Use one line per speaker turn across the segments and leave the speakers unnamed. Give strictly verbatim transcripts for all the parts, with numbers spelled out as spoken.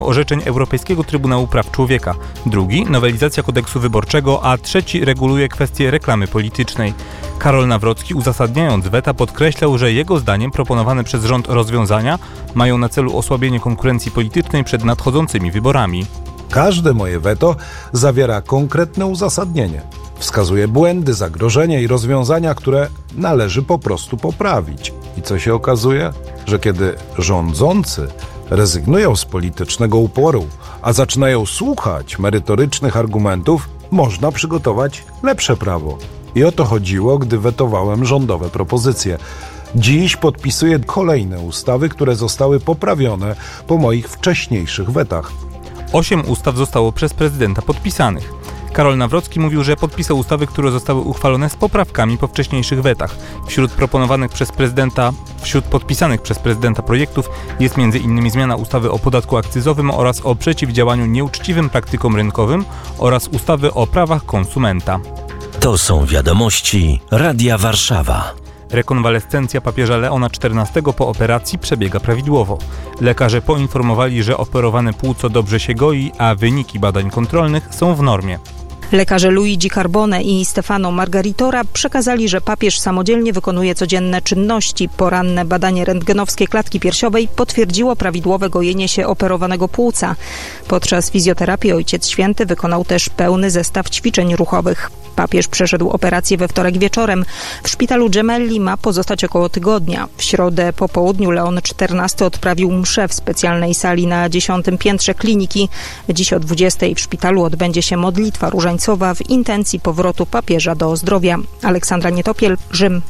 orzeczeń Europejskiego Trybunału Praw Człowieka. Drugi, nowelizacja kodeksu wyborczego, a trzeci reguluje kwestię reklamy politycznej. Karol Nawrocki, uzasadniając weta, podkreślał, że jego zdaniem proponowane przez rząd rozwiązania mają na celu osłabienie konkurencji politycznej przed nadchodzącymi wyborami.
Każde moje weto zawiera konkretne uzasadnienie. Wskazuje błędy, zagrożenia i rozwiązania, które należy po prostu poprawić. I co się okazuje? Że kiedy rządzący rezygnują z politycznego uporu, a zaczynają słuchać merytorycznych argumentów, można przygotować lepsze prawo. I o to chodziło, gdy wetowałem rządowe propozycje. Dziś podpisuję kolejne ustawy, które zostały poprawione po moich wcześniejszych wetach.
Osiem ustaw zostało przez prezydenta podpisanych. Karol Nawrocki mówił, że podpisał ustawy, które zostały uchwalone z poprawkami po wcześniejszych wetach. Wśród proponowanych przez prezydenta, wśród podpisanych przez prezydenta projektów jest między innymi zmiana ustawy o podatku akcyzowym oraz o przeciwdziałaniu nieuczciwym praktykom rynkowym oraz ustawy o prawach konsumenta.
To są wiadomości Radia Warszawa.
Rekonwalescencja papieża Leona czternastego po operacji przebiega prawidłowo. Lekarze poinformowali, że operowane płuco dobrze się goi, a wyniki badań kontrolnych są w normie.
Lekarze Luigi Carbone i Stefano Margaritora przekazali, że papież samodzielnie wykonuje codzienne czynności. Poranne badanie rentgenowskie klatki piersiowej potwierdziło prawidłowe gojenie się operowanego płuca. Podczas fizjoterapii Ojciec Święty wykonał też pełny zestaw ćwiczeń ruchowych. Papież przeszedł operację we wtorek wieczorem. W szpitalu Gemelli ma pozostać około tygodnia. W środę po południu Leon czternasty odprawił mszę w specjalnej sali na dziesiątym piętrze kliniki. Dziś o dwudziestej w szpitalu odbędzie się modlitwa różańcowa w intencji powrotu papieża do zdrowia. Aleksandra Nietopiel, Rzym.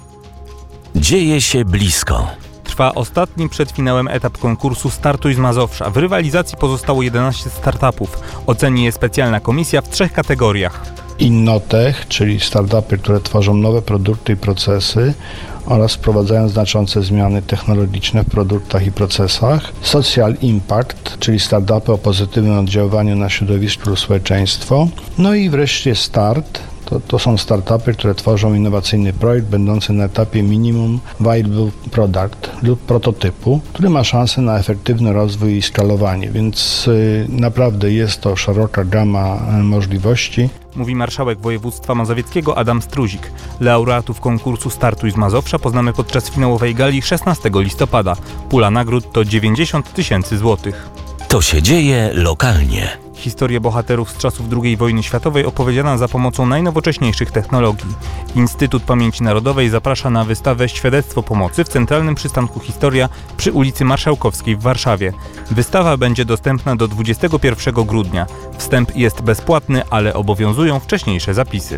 Dzieje się blisko.
Trwa ostatni przed finałem etap konkursu Startuj z Mazowsza. W rywalizacji pozostało jedenaście startupów. Oceni je specjalna komisja w trzech kategoriach.
Innotech, czyli startupy, które tworzą nowe produkty i procesy oraz wprowadzają znaczące zmiany technologiczne w produktach i procesach. Social Impact, czyli startupy o pozytywnym oddziaływaniu na środowisko lub społeczeństwo. No i wreszcie Start. To, to są startupy, które tworzą innowacyjny projekt będący na etapie minimum viable product lub prototypu, który ma szansę na efektywny rozwój i skalowanie, więc y, naprawdę jest to szeroka gama y, możliwości.
Mówi marszałek województwa mazowieckiego Adam Struzik. Laureatów konkursu Startuj z Mazowsza poznamy podczas finałowej gali szesnastego listopada. Pula nagród to dziewięćdziesiąt tysięcy złotych.
To się dzieje lokalnie.
Historię bohaterów z czasów drugiej wojny światowej opowiedziana za pomocą najnowocześniejszych technologii. Instytut Pamięci Narodowej zaprasza na wystawę Świadectwo Pomocy w Centralnym Przystanku Historia przy ulicy Marszałkowskiej w Warszawie. Wystawa będzie dostępna do dwudziestego pierwszego grudnia. Wstęp jest bezpłatny, ale obowiązują wcześniejsze zapisy.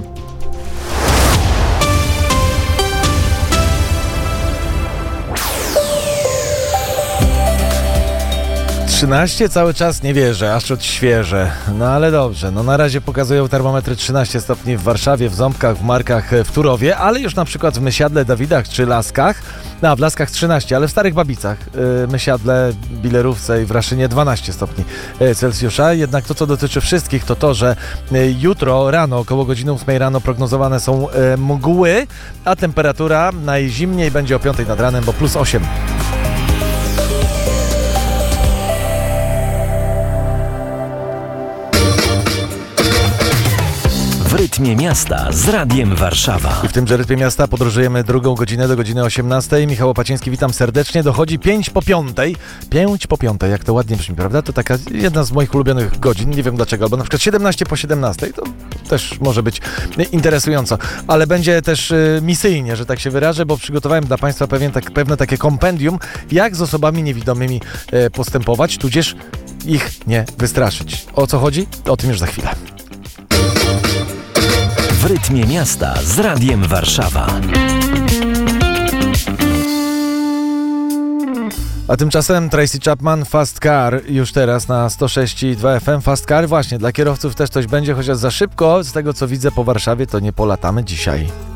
trzynaście cały czas nie wierzę, aż odświeżę. No ale dobrze, no na razie pokazują termometry trzynaście stopni w Warszawie, w Ząbkach, w Markach, w Turowie, ale już na przykład w Mysiadle, Dawidach czy Laskach, no w Laskach trzynaście, ale w Starych Babicach, yy, Mysiadle, Bilerówce i w Raszynie dwanaście stopni Celsjusza. Jednak to, co dotyczy wszystkich, to to, że yy, jutro rano, około godziny ósmej rano prognozowane są yy, mgły, a temperatura najzimniej będzie o piątej nad ranem, bo plus osiem.
W rytmie miasta z Radiem Warszawa.
I w tymże rytmie miasta podróżujemy drugą godzinę do godziny osiemnastej. Michał Opaciński, witam serdecznie. Dochodzi pięć po piątej. pięć po piątej, jak to ładnie brzmi, prawda? To taka jedna z moich ulubionych godzin, nie wiem dlaczego, albo na przykład siedemnaście po siedemnastej, to też może być interesująco. Ale będzie też y, misyjnie, że tak się wyrażę, bo przygotowałem dla Państwa pewien, tak, pewne takie kompendium, jak z osobami niewidomymi y, postępować, tudzież ich nie wystraszyć. O co chodzi? O tym już za chwilę.
W rytmie miasta z Radiem Warszawa.
A tymczasem Tracy Chapman, Fast Car, już teraz na sto sześć i dwa F M. Fast Car, właśnie, dla kierowców też coś będzie, chociaż za szybko, z tego co widzę po Warszawie, to nie polatamy dzisiaj.